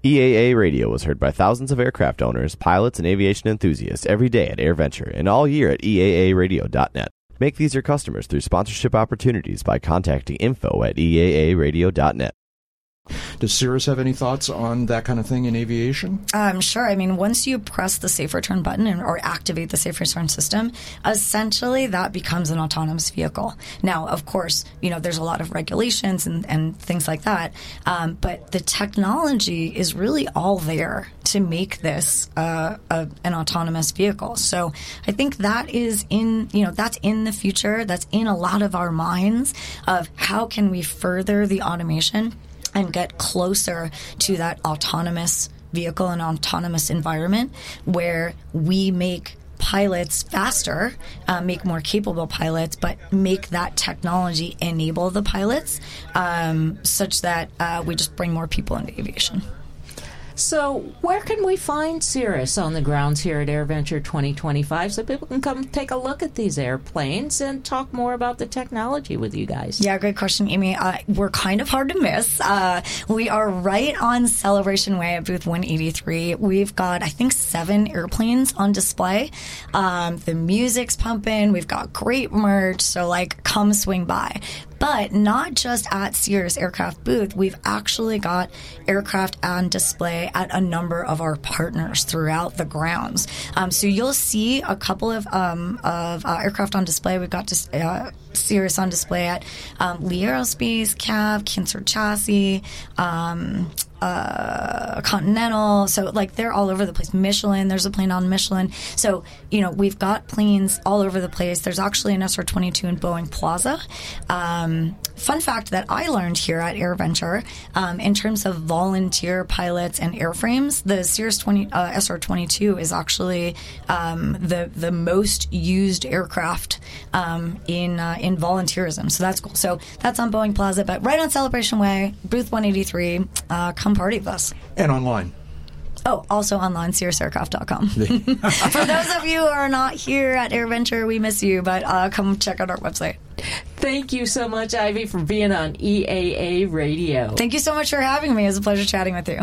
EAA Radio was heard by thousands of aircraft owners, pilots, and aviation enthusiasts every day at AirVenture and all year at EAAradio.net. Make these your customers through sponsorship opportunities by contacting info@EAAradio.net. Does Cirrus have any thoughts on that kind of thing in aviation? Sure. I mean, once you press the safe return button or activate the safe return system, essentially that becomes an autonomous vehicle. Now, of course, there's a lot of regulations and things like that, but the technology is really all there to make this an autonomous vehicle. So I think that is that's in the future. That's in a lot of our minds of how can we further the automation and get closer to that autonomous vehicle and autonomous environment where we make pilots faster, make more capable pilots, but make that technology enable the pilots such that we just bring more people into aviation. So where can we find Cirrus on the grounds here at AirVenture 2025 so people can come take a look at these airplanes and talk more about the technology with you guys? Yeah, great question, Amy. We're kind of hard to miss. We are right on Celebration Way at booth 183. We've got, I think, 7 airplanes on display. The music's pumping. We've got great merch. So, come swing by. But not just at Cirrus Aircraft booth, we've actually got aircraft on display at a number of our partners throughout the grounds. So you'll see a couple of aircraft on display. We've got Cirrus on display at Lee Aerospace, CAV, Kinser Chassis, Continental. So they're all over the place. Michelin, there's a plane on Michelin. So, we've got planes all over the place. There's actually an SR-22 in Boeing Plaza. Fun fact that I learned here at AirVenture, in terms of volunteer pilots and airframes, the Cirrus SR-22 is actually the most used aircraft in volunteerism. So that's cool. So that's on Boeing Plaza, but right on Celebration Way, booth 183. Come party with us. And online. Oh, also online, cirrusaircraft.com. For those of you who are not here at AirVenture, we miss you, but come check out our website. Thank you so much, Ivy, for being on EAA Radio. Thank you so much for having me. It was a pleasure chatting with you.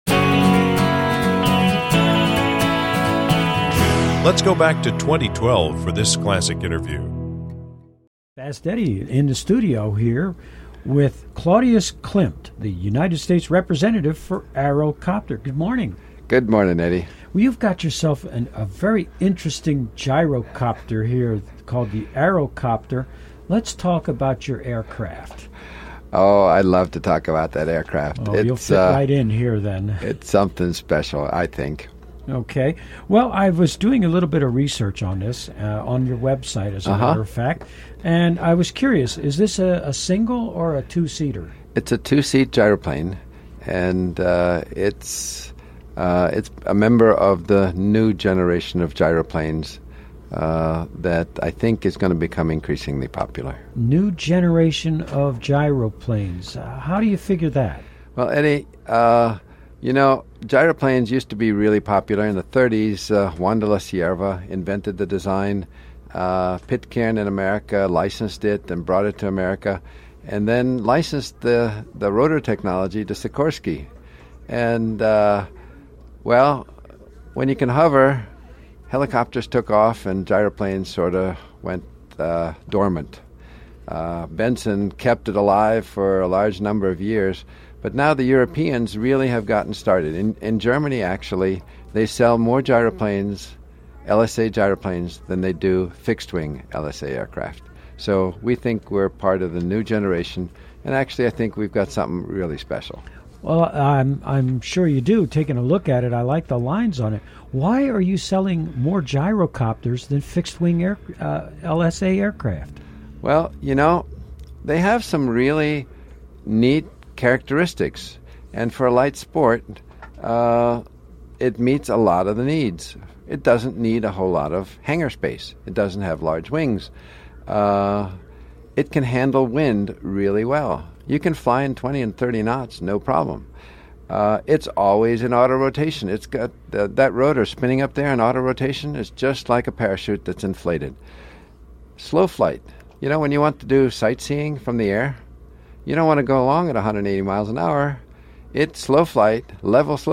Let's go back to 2012 for this classic interview. Fast Eddie in the studio here with Claudius Klimt, the United States representative for Aerocopter. Good morning. Good morning, Eddie. Well, you've got yourself a very interesting gyrocopter here called the Aerocopter. Let's talk about your aircraft. Oh, I'd love to talk about that aircraft. Oh, you'll fit right in here then. It's something special, I think. Okay. Well, I was doing a little bit of research on this on your website, as a matter of fact, and I was curious, is this a single or a two-seater? It's a two-seat gyroplane, and it's a member of the new generation of gyroplanes that I think is going to become increasingly popular. New generation of gyroplanes. How do you figure that? Well, Eddie, gyroplanes used to be really popular in the 30s. Juan de la Cierva invented the design. Pitcairn in America licensed it and brought it to America, and then licensed the rotor technology to Sikorsky. And, when you can hover, helicopters took off and gyroplanes sort of went dormant. Benson kept it alive for a large number of years, but now the Europeans really have gotten started. In Germany, actually, they sell more gyroplanes, LSA gyroplanes, than they do fixed-wing LSA aircraft. So we think we're part of the new generation, and actually I think we've got something really special. Well, I'm sure you do. Taking a look at it, I like the lines on it. Why are you selling more gyrocopters than fixed-wing LSA aircraft? Well, they have some really neat characteristics, and for a light sport, it meets a lot of the needs. It doesn't need a whole lot of hangar space. It doesn't have large wings. It can handle wind really well. You can fly in 20 and 30 knots, no problem. It's always in auto rotation. It's got that rotor spinning up there in auto rotation is just like a parachute that's inflated. Slow flight. When you want to do sightseeing from the air, you don't want to go along at 180 miles an hour. It's slow flight, level slow